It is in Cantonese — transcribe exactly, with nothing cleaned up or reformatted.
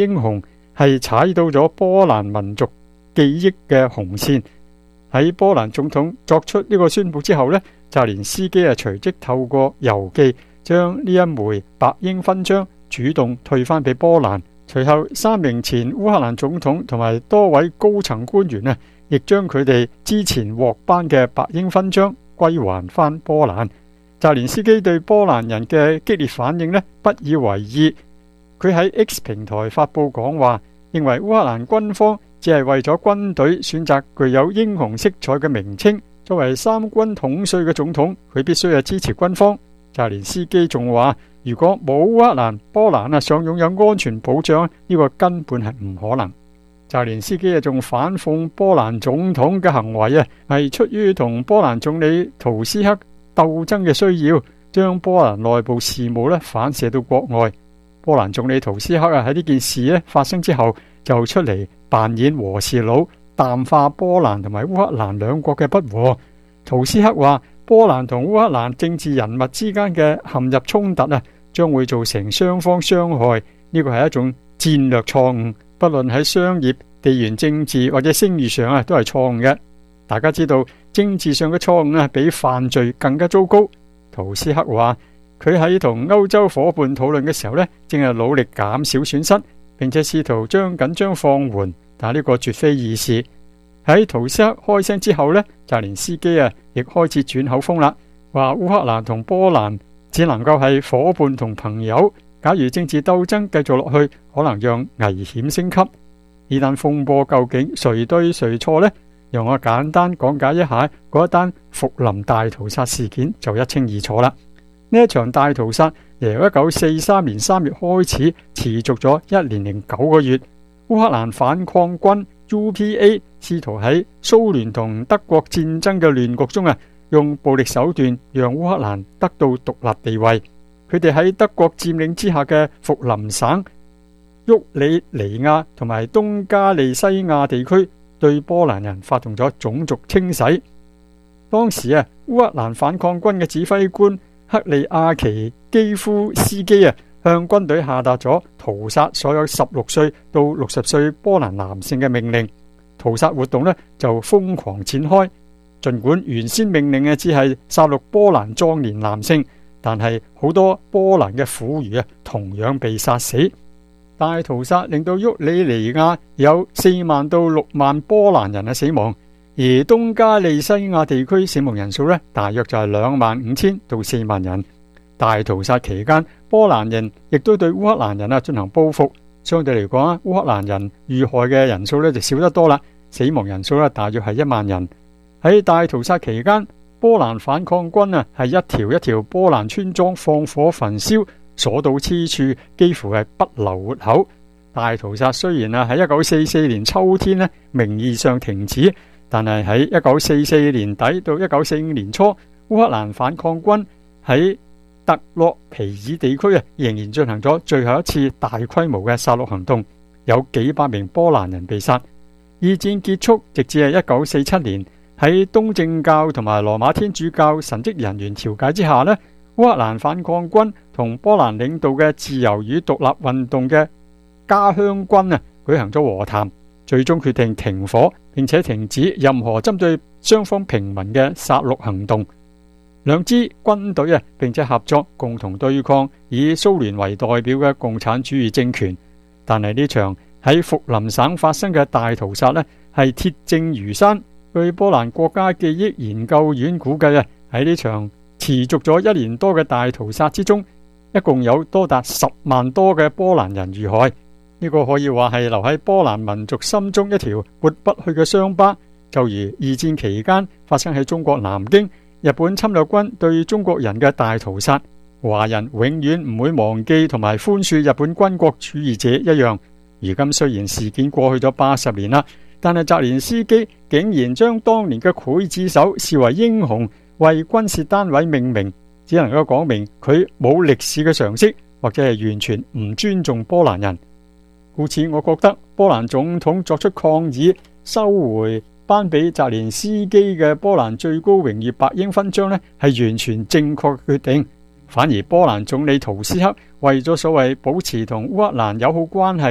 英雄係踩到咗波蘭民族記憶嘅紅線。喺波蘭總統作出呢個宣布之後呢，澤連斯基啊隨即透過郵寄將呢一枚白鷹勳章主動退翻俾波蘭。隨後三名前烏克蘭總統同埋多位高層官員啊，亦將佢哋之前獲頒嘅白鷹勳章歸還翻波蘭。澤連斯基對波蘭人嘅激烈反應呢，不以為意。佢喺 X 平台發布講話，認為烏克蘭軍方只係為咗軍隊選擇具有英雄色彩嘅名稱。作為三軍統帥嘅總統，佢必須係支持軍方。澤連斯基仲話，如果冇烏克蘭，波蘭啊想擁有安全保障，呢個根本係唔可能。澤連斯基啊仲反諷波蘭總統嘅行為啊，係出於同波蘭總理圖斯克鬥爭嘅需要，將波蘭內部事務咧反射到國外。波蘭總理圖斯克啊喺呢件事咧發生之後，就出嚟扮演和事佬，淡化波蘭同埋烏克蘭兩國嘅不和。圖斯克話，波蘭同烏克蘭政治人物之間嘅陷入衝突啊，將會造成雙方傷害。呢個係一種戰略錯誤，不論喺商業、地緣政治或者聲譽上啊，都係錯誤嘅。大家知道政治上嘅錯誤啊，比犯罪更加糟糕。圖斯克話，佢喺同歐洲伙伴討論嘅時候呢，正係努力減少損失，並且試圖將緊張放緩，但係呢個絕非易事。喺圖斯克開聲之後呢，澤連斯基啊亦開始轉口風啦，話烏克蘭同波蘭只能夠係伙伴同朋友，假如政治鬥爭繼續落去，可能讓危險升級。呢單風波究竟誰對誰錯呢？讓我簡單講解一下嗰一單復臨大屠殺事件，就一清二楚啦。呢一場大屠殺由一九四三年三月開始，持續咗一年零九個月。烏克蘭反抗軍 U P A 試圖喺蘇聯同德國戰爭嘅亂局中啊，用暴力手段讓烏克蘭得到獨立地位。佢哋喺德國佔領之下嘅復臨省、沃里尼亞同埋東加利西亞地區，對波蘭人發動咗種族清洗。當時啊，烏克蘭反抗軍嘅指揮官克里亞奇基夫斯基啊，向軍隊下達咗屠殺所有十六歲到六十歲波蘭男性嘅命令。屠殺活動呢就瘋狂展開。盡管原先命令嘅只係殺戮波蘭壯年男性，但係好多波蘭嘅婦孺啊，同樣被殺死。大屠殺令到沃里尼亞有四萬到六萬波蘭人嘅死亡，而東加利西亞地區死亡人數呢，大約就係兩萬五千到四萬人。大屠殺期間，波蘭人亦都對烏克蘭人啊進行報復。相對嚟講啊，烏克蘭人遇害嘅人數呢就少得多啦，死亡人數呢大約係一萬人。喺大屠殺期間，波蘭反抗軍啊係一條一條波蘭村莊放火焚燒，所到之處幾乎係不留活口。大屠殺雖然啊喺一九四四年秋天呢名義上停止，但係喺一九四四年底到一九四五年初，烏克蘭反抗軍喺特洛皮爾地區啊仍然進行咗最後一次大規模嘅殺戮行動，有幾百名波蘭人被殺。二戰結束，直至係一九四七年，喺東正教同埋羅馬天主教神職人員調解之下呢，烏克蘭反抗軍同波蘭領導嘅自由與獨立運動嘅家鄉軍啊舉行咗和談，最終決定停火，並且停止任何針對雙方平民嘅殺戮行動。兩支軍隊啊，並且合作共同對抗以蘇聯為代表嘅共產主義政權。但係呢場喺復臨省發生嘅大屠殺呢，係鐵證如山。據波蘭國家記憶研究院估計啊，喺呢場持續咗一年多嘅大屠殺之中，一共有多達十萬多嘅波蘭人遇害。呢個可以話係留喺波蘭民族心中一條抹不去嘅傷疤，就如二戰期間發生喺中國南京日本侵略軍對中國人嘅大屠殺，華人永遠唔會忘記同埋寬恕日本軍國主義者一樣。如今雖然事件過去咗八十年啦，但係澤連斯基竟然將當年嘅劊子手視為英雄，為軍事單位命名，只能夠講明佢冇歷史嘅常識，或者係完全唔尊重波蘭人。故此，我覺得波蘭總統作出抗議，收回頒俾澤連斯基嘅波蘭最高榮譽白鷹勳章呢，係完全正確嘅決定。反而波蘭總理圖斯克為咗所謂保持同烏克蘭友好關係，